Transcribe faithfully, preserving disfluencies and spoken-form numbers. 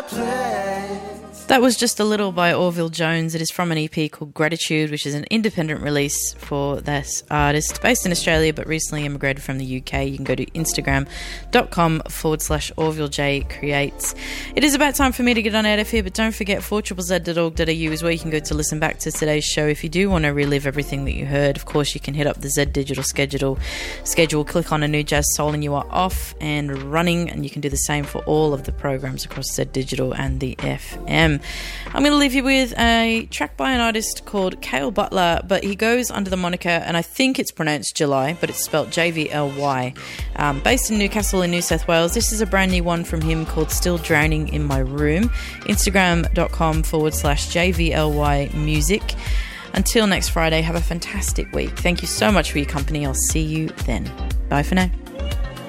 That was Just a Little by Orville Jones. It is from an E P called Gratitude, which is an independent release for this artist, based in Australia but recently immigrated from the U K. You can go to instagram.com forward slash Orville J Creates. It is about time for me to get on out of here, but don't forget four z z dot org dot a u is where you can go to listen back to today's show. If you do want to relive everything that you heard, of course, you can hit up the Z Digital schedule, schedule, click on a new jazz soul, and you are off and running, and you can do the same for all of the programs across Z Digital and the F M. I'm going to leave you with a track by an artist called Cale Butler, but he goes under the moniker, and I think it's pronounced July, but it's spelled J V L Y. Um, based in Newcastle in New South Wales. This is a brand new one from him called Still Drowning in My Room. Instagram.com forward slash JVLY music. Until next Friday, have a fantastic week. Thank you so much for your company. I'll see you then. Bye for now.